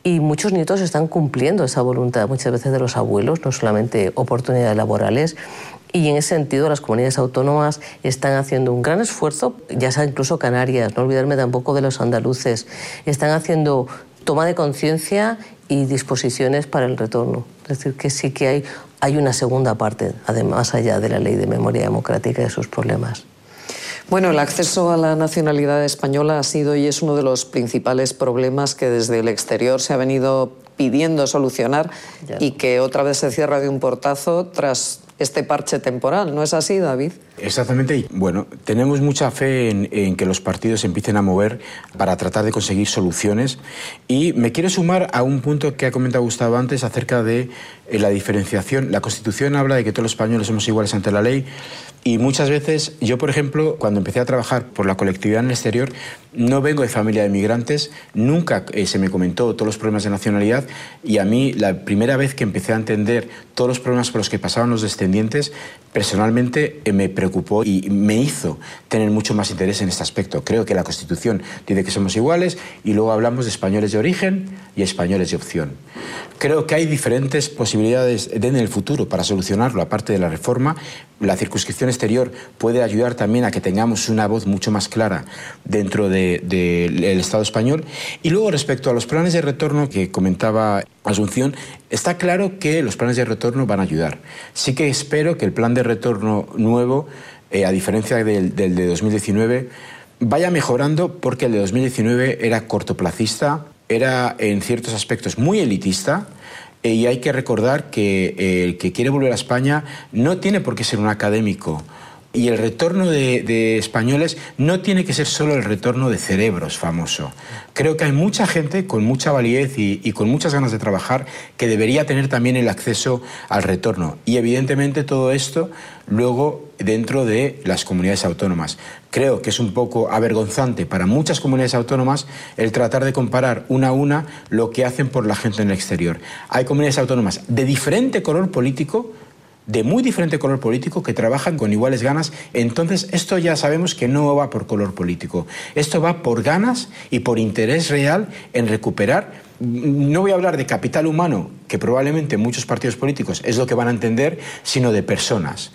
Y muchos nietos están cumpliendo esa voluntad muchas veces de los abuelos, no solamente oportunidades laborales. Y en ese sentido las comunidades autónomas están haciendo un gran esfuerzo, ya sea incluso Canarias, no olvidarme tampoco de los andaluces, están haciendo toma de conciencia y disposiciones para el retorno. Es decir, que sí que hay una segunda parte, además allá de la ley de memoria democrática y de sus problemas. Bueno, el acceso a la nacionalidad española ha sido y es uno de los principales problemas que desde el exterior se ha venido pidiendo solucionar y que otra vez se cierra de un portazo tras este parche temporal. ¿No es así, David? Exactamente. Bueno, tenemos mucha fe en que los partidos se empiecen a mover para tratar de conseguir soluciones. Y me quiero sumar a un punto que ha comentado Gustavo antes acerca de la diferenciación. La Constitución habla de que todos los españoles somos iguales ante la ley. Y muchas veces, yo por ejemplo, cuando empecé a trabajar por la colectividad en el exterior, no vengo de familia de migrantes, nunca se me comentó todos los problemas de nacionalidad, y a mí la primera vez que empecé a entender todos los problemas por los que pasaban los descendientes, personalmente me preocupó y me hizo tener mucho más interés en este aspecto. Creo que la Constitución dice que somos iguales y luego hablamos de españoles de origen y españoles de opción. Creo que hay diferentes posibilidades en el futuro para solucionarlo, aparte de la reforma. La circunscripción exterior puede ayudar también a que tengamos una voz mucho más clara dentro del Estado español. Y luego, respecto a los planes de retorno que comentaba Asunción, está claro que los planes de retorno van a ayudar. Sí que espero que el plan de retorno nuevo, a diferencia del de 2019, vaya mejorando, porque el de 2019 era cortoplacista, era en ciertos aspectos muy elitista. Y hay que recordar que el que quiere volver a España no tiene por qué ser un académico. Y el retorno de españoles no tiene que ser solo el retorno de cerebros famoso. Creo que hay mucha gente con mucha validez y con muchas ganas de trabajar que debería tener también el acceso al retorno. Y evidentemente todo esto luego dentro de las comunidades autónomas. Creo que es un poco avergonzante para muchas comunidades autónomas el tratar de comparar una a una lo que hacen por la gente en el exterior. Hay comunidades autónomas de diferente color político, de muy diferente color político, que trabajan con iguales ganas. Entonces esto ya sabemos que no va por color político, esto va por ganas y por interés real en recuperar. No voy a hablar de capital humano, que probablemente muchos partidos políticos es lo que van a entender, sino de personas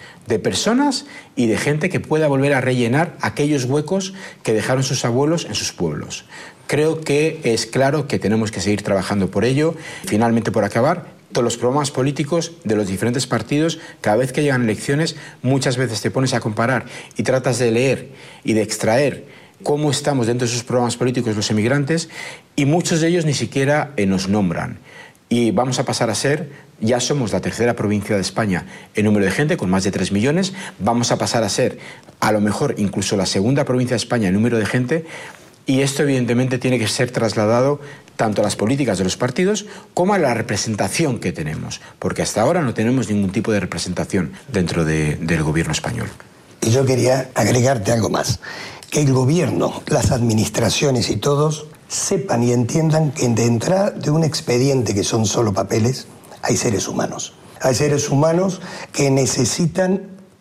y de gente que pueda volver a rellenar aquellos huecos que dejaron sus abuelos en sus pueblos. Creo que es claro que tenemos que seguir trabajando por ello. Finalmente, por acabar, todos los programas políticos de los diferentes partidos, cada vez que llegan elecciones, muchas veces te pones a comparar y tratas de leer y de extraer cómo estamos dentro de esos programas políticos los emigrantes, y muchos de ellos ni siquiera nos nombran. Y vamos a pasar a ser, ya somos la tercera provincia de España en número de gente, con más de 3 millones, vamos a pasar a ser, a lo mejor, incluso la segunda provincia de España en número de gente, y esto evidentemente tiene que ser trasladado tanto a las políticas de los partidos como a la representación que tenemos, porque hasta ahora no tenemos ningún tipo de representación dentro del gobierno español. Y yo quería agregarte algo más, que el gobierno, las administraciones y todos sepan y entiendan que detrás de un expediente que son solo papeles, hay seres humanos. Hay seres humanos que necesitan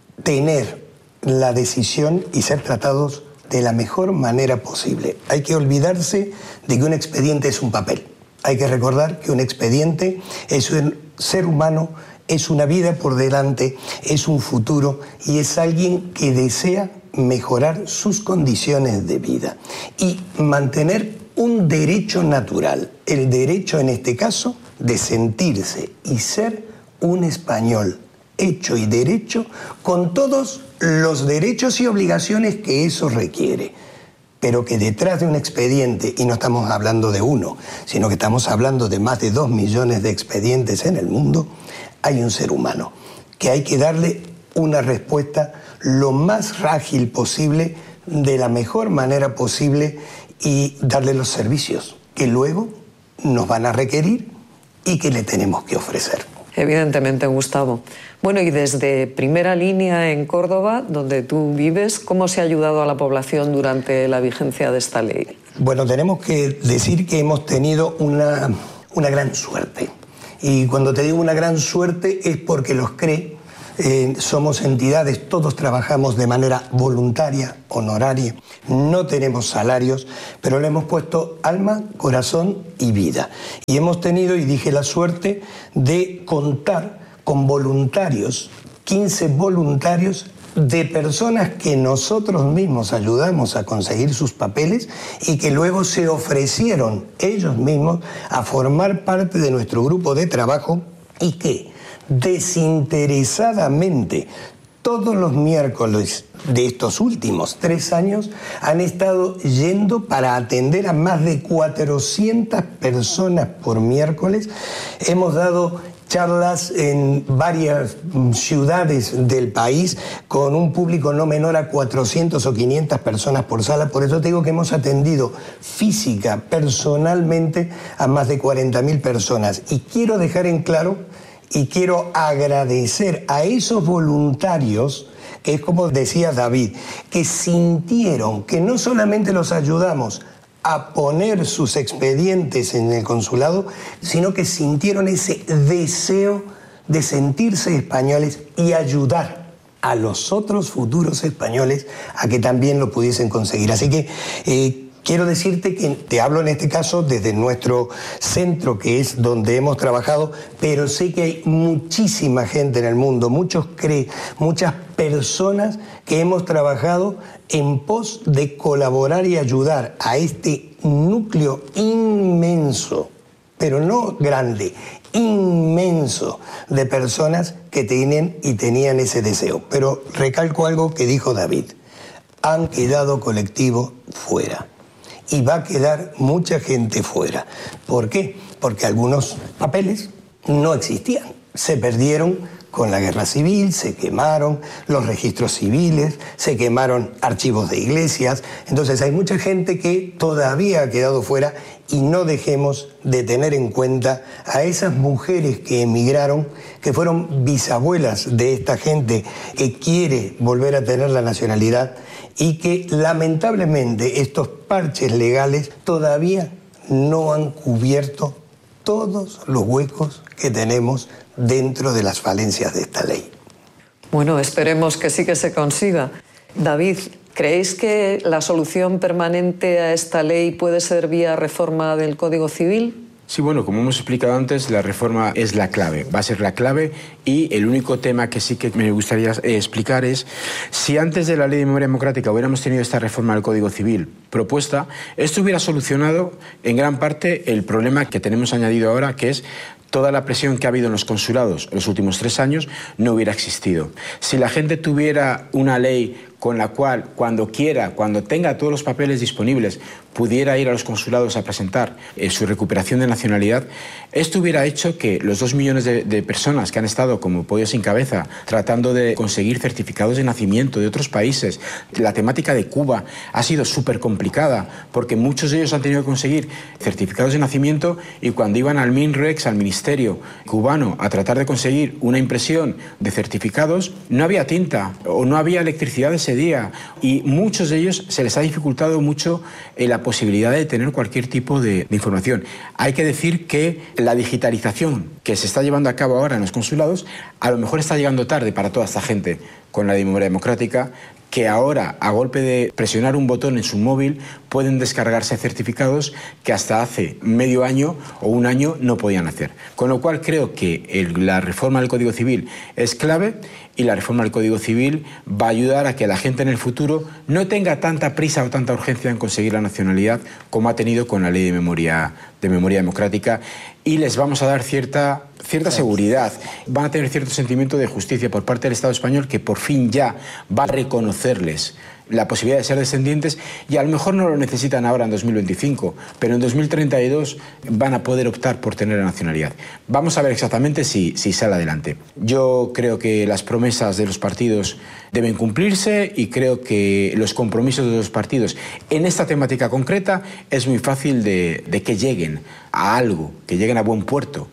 tener la decisión y ser tratados de la mejor manera posible. Hay que olvidarse de que un expediente es un papel. Hay que recordar que un expediente es un ser humano, es una vida por delante, es un futuro y es alguien que desea mejorar sus condiciones de vida y mantener un derecho natural, el derecho en este caso de sentirse y ser un español hecho y derecho con todos los derechos y obligaciones que eso requiere, pero que detrás de un expediente, y no estamos hablando de uno, sino que estamos hablando de más de 2 millones de expedientes en el mundo, hay un ser humano que hay que darle una respuesta lo más ágil posible, de la mejor manera posible, y darle los servicios que luego nos van a requerir y que le tenemos que ofrecer. Evidentemente, Gustavo. Bueno, y desde primera línea en Córdoba, donde tú vives, ¿cómo se ha ayudado a la población durante la vigencia de esta ley? Bueno, tenemos que decir que hemos tenido una gran suerte. Y cuando te digo una gran suerte es porque los CRE, somos entidades, todos trabajamos de manera voluntaria, honoraria, no tenemos salarios, pero le hemos puesto alma, corazón y vida. Y hemos tenido, y dije, la suerte de contar con voluntarios, 15 voluntarios de personas que nosotros mismos ayudamos a conseguir sus papeles y que luego se ofrecieron ellos mismos a formar parte de nuestro grupo de trabajo y que desinteresadamente todos los miércoles de estos últimos 3 años han estado yendo para atender a más de 400 personas por miércoles. Hemos dado charlas en varias ciudades del país con un público no menor a 400 o 500 personas por sala. Por eso te digo que hemos atendido física, personalmente, a más de 40.000 personas. Y quiero dejar en claro y quiero agradecer a esos voluntarios, que es como decía David, que sintieron que no solamente los ayudamos a poner sus expedientes en el consulado, sino que sintieron ese deseo de sentirse españoles y ayudar a los otros futuros españoles a que también lo pudiesen conseguir. Así que quiero decirte que te hablo en este caso desde nuestro centro, que es donde hemos trabajado, pero sé que hay muchísima gente en el mundo, muchas personas que hemos trabajado en pos de colaborar y ayudar a este núcleo inmenso, pero no grande, inmenso, de personas que tienen y tenían ese deseo. Pero recalco algo que dijo David: han quedado colectivos fuera. Y va a quedar mucha gente fuera. ¿Por qué? Porque algunos papeles no existían, se perdieron con la guerra civil, se quemaron los registros civiles, se quemaron archivos de iglesias. Entonces hay mucha gente que todavía ha quedado fuera y no dejemos de tener en cuenta a esas mujeres que emigraron, que fueron bisabuelas de esta gente que quiere volver a tener la nacionalidad y que lamentablemente estos parches legales todavía no han cubierto todos los huecos que tenemos dentro de las falencias de esta ley. Bueno, esperemos que sí que se consiga. David, ¿creéis que la solución permanente a esta ley puede ser vía reforma del Código Civil? Sí, bueno, como hemos explicado antes, la reforma es la clave, va a ser la clave, y el único tema que sí que me gustaría explicar es si antes de la Ley de Memoria Democrática hubiéramos tenido esta reforma del Código Civil propuesta, esto hubiera solucionado en gran parte el problema que tenemos añadido ahora, que es toda la presión que ha habido en los consulados en los últimos 3 años no hubiera existido. Si la gente tuviera una ley con la cual, cuando quiera, cuando tenga todos los papeles disponibles, pudiera ir a los consulados a presentar su recuperación de nacionalidad, esto hubiera hecho que los 2 millones de personas que han estado como pollo sin cabeza tratando de conseguir certificados de nacimiento de otros países, la temática de Cuba ha sido súper complicada porque muchos de ellos han tenido que conseguir certificados de nacimiento y cuando iban al MINREX, al Ministerio cubano, a tratar de conseguir una impresión de certificados, no había tinta o no había electricidad ese día y muchos de ellos se les ha dificultado mucho la posibilidad de tener cualquier tipo de información. Hay que decir que la digitalización que se está llevando a cabo ahora en los consulados a lo mejor está llegando tarde para toda esta gente con la Ley de Memoria Democrática, que ahora, a golpe de presionar un botón en su móvil, pueden descargarse certificados que hasta hace medio año o un año no podían hacer. Con lo cual creo que la reforma del Código Civil es clave y la reforma del Código Civil va a ayudar a que la gente en el futuro no tenga tanta prisa o tanta urgencia en conseguir la nacionalidad como ha tenido con la Ley de Memoria Democrática, y les vamos a dar cierta seguridad. Van a tener cierto sentimiento de justicia por parte del Estado español, que por fin ya va a reconocerles la posibilidad de ser descendientes, y a lo mejor no lo necesitan ahora en 2025, pero en 2032 van a poder optar por tener la nacionalidad. Vamos a ver exactamente si sale adelante. Yo creo que las promesas de los partidos deben cumplirse y creo que los compromisos de los partidos en esta temática concreta es muy fácil de que lleguen a algo, que lleguen a buen puerto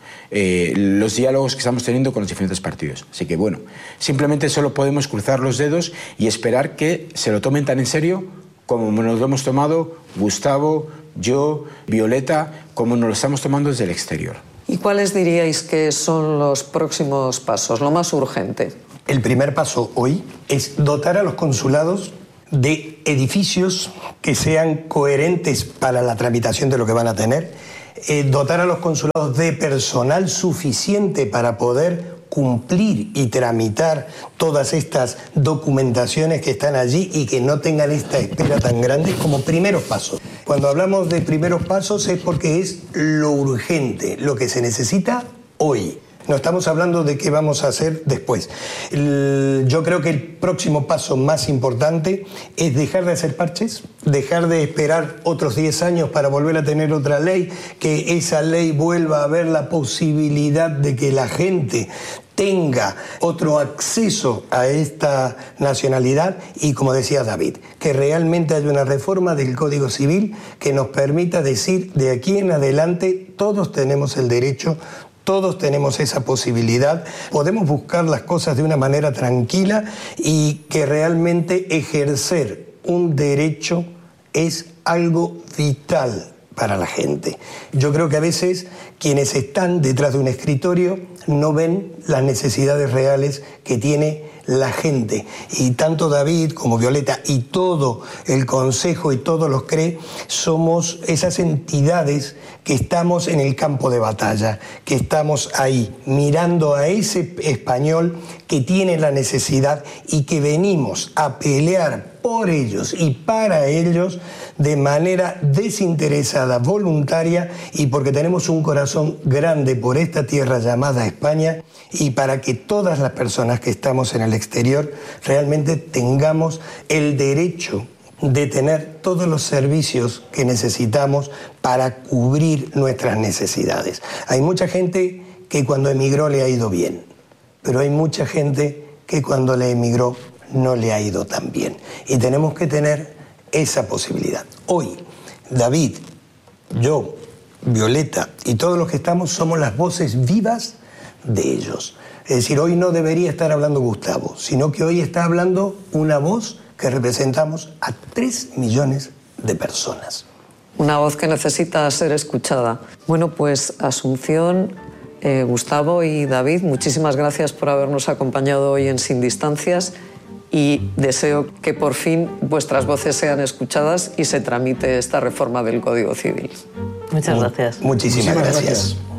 los diálogos que estamos teniendo con los diferentes partidos. Así que bueno, simplemente solo podemos cruzar los dedos y esperar que se lo tomen tan en serio como nos lo hemos tomado Gustavo, yo, Violeta, como nos lo estamos tomando desde el exterior. ¿Y cuáles diríais que son los próximos pasos, lo más urgente? El primer paso hoy es dotar a los consulados de edificios que sean coherentes para la tramitación de lo que van a tener, dotar a los consulados de personal suficiente para poder cumplir y tramitar todas estas documentaciones que están allí y que no tengan esta espera tan grande como primeros pasos. Cuando hablamos de primeros pasos es porque es lo urgente, lo que se necesita hoy. No estamos hablando de qué vamos a hacer después. Yo creo que el próximo paso más importante es dejar de hacer parches, dejar de esperar otros 10 años para volver a tener otra ley, que esa ley vuelva a ver la posibilidad de que la gente tenga otro acceso a esta nacionalidad y, como decía David, que realmente haya una reforma del Código Civil que nos permita decir de aquí en adelante todos tenemos el derecho, todos tenemos esa posibilidad, podemos buscar las cosas de una manera tranquila y que realmente ejercer un derecho es algo vital para la gente. Yo creo que a veces quienes están detrás de un escritorio no ven las necesidades reales que tiene la gente. Y tanto David como Violeta y todo el Consejo y todos los CRE somos esas entidades que estamos en el campo de batalla, que estamos ahí mirando a ese español que tiene la necesidad y que venimos a pelear por ellos y para ellos de manera desinteresada, voluntaria y porque tenemos un corazón grande por esta tierra llamada España y para que todas las personas que estamos en el exterior realmente tengamos el derecho de tener todos los servicios que necesitamos para cubrir nuestras necesidades. Hay mucha gente que cuando emigró le ha ido bien, pero hay mucha gente que cuando le emigró no le ha ido tan bien. Y tenemos que tener esa posibilidad. Hoy, David, yo, Violeta y todos los que estamos somos las voces vivas de ellos. Es decir, hoy no debería estar hablando Gustavo, sino que hoy está hablando una voz que representamos a 3 millones de personas. Una voz que necesita ser escuchada. Bueno, pues Asunción, Gustavo y David, muchísimas gracias por habernos acompañado hoy en Sin Distancias y deseo que por fin vuestras voces sean escuchadas y se tramite esta reforma del Código Civil. Muchas gracias. Muchísimas gracias.